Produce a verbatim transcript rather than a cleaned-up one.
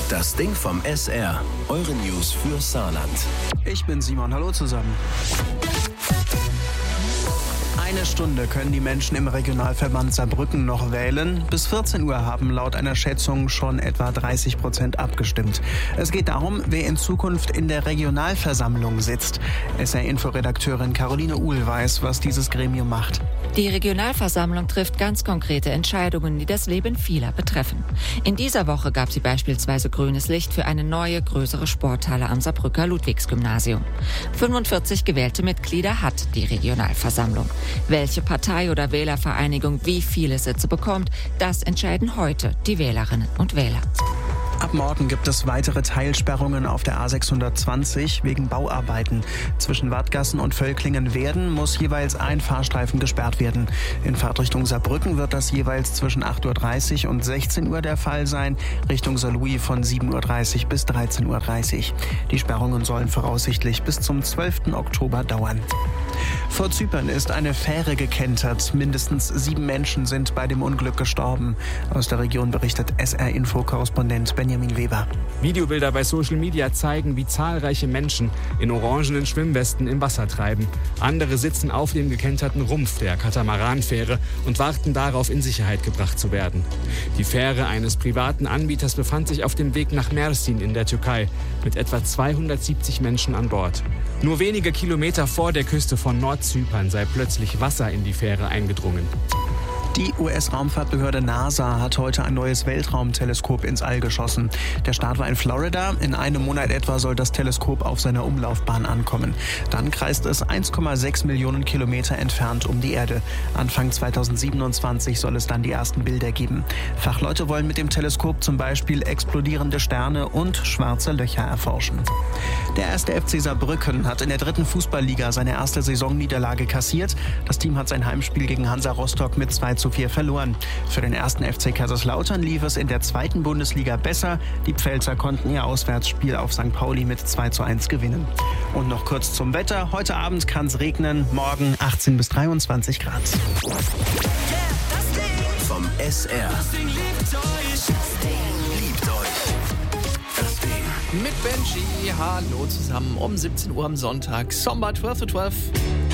Das Ding vom S R. Eure News für Saarland. Ich bin Simon, hallo zusammen. Eine Stunde können die Menschen im Regionalverband Saarbrücken noch wählen. Bis vierzehn Uhr haben laut einer Schätzung schon etwa dreißig Prozent abgestimmt. Es geht darum, wer in Zukunft in der Regionalversammlung sitzt. S R-Inforedakteurin Caroline Uhl weiß, was dieses Gremium macht. Die Regionalversammlung trifft ganz konkrete Entscheidungen, die das Leben vieler betreffen. In dieser Woche gab sie beispielsweise grünes Licht für eine neue, größere Sporthalle am Saarbrücker Ludwigsgymnasium. fünfundvierzig gewählte Mitglieder hat die Regionalversammlung. Welche Partei oder Wählervereinigung wie viele Sitze bekommt, das entscheiden heute die Wählerinnen und Wähler. Ab morgen gibt es weitere Teilsperrungen auf der A sechshundertzwanzig wegen Bauarbeiten. Zwischen Wattgassen und Völklingen-Werden muss jeweils ein Fahrstreifen gesperrt werden. In Fahrtrichtung Saarbrücken wird das jeweils zwischen acht Uhr dreißig und sechzehn Uhr der Fall sein, Richtung Saarlouis von sieben Uhr dreißig bis dreizehn Uhr dreißig. Die Sperrungen sollen voraussichtlich bis zum zwölften Oktober dauern. Vor Zypern ist eine Fähre gekentert. Mindestens sieben Menschen sind bei dem Unglück gestorben. Aus der Region berichtet S R-Info-Korrespondent Benjamin Weber. Videobilder bei Social Media zeigen, wie zahlreiche Menschen in orangenen Schwimmwesten im Wasser treiben. Andere sitzen auf dem gekenterten Rumpf der Katamaranfähre und warten darauf, in Sicherheit gebracht zu werden. Die Fähre eines privaten Anbieters befand sich auf dem Weg nach Mersin in der Türkei mit etwa zweihundertsiebzig Menschen an Bord. Nur wenige Kilometer vor der Küste von Nordzypern sei plötzlich Wasser in die Fähre eingedrungen. Die U S-Raumfahrtbehörde NASA hat heute ein neues Weltraumteleskop ins All geschossen. Der Start war in Florida. In einem Monat etwa soll das Teleskop auf seiner Umlaufbahn ankommen. Dann kreist es eins Komma sechs Millionen Kilometer entfernt um die Erde. Anfang zweitausendsiebenundzwanzig soll es dann die ersten Bilder geben. Fachleute wollen mit dem Teleskop zum Beispiel explodierende Sterne und schwarze Löcher erforschen. Der erste F C Saarbrücken hat in der dritten Fußballliga seine erste Saisonniederlage kassiert. Das Team hat sein Heimspiel gegen Hansa Rostock mit zwei zu vier verloren. Für den ersten F C Kaiserslautern lief es in der zweiten Bundesliga besser. Die Pfälzer konnten ihr Auswärtsspiel auf Sankt Pauli mit zwei zu eins gewinnen. Und noch kurz zum Wetter. Heute Abend kann es regnen, morgen achtzehn bis dreiundzwanzig Grad. Yeah, das Ding vom S R. Das Ding liebt euch. Das Ding liebt euch. Das Ding. Mit Benji, hallo zusammen um siebzehn Uhr am Sonntag, Sommer zwölf zu zwölf.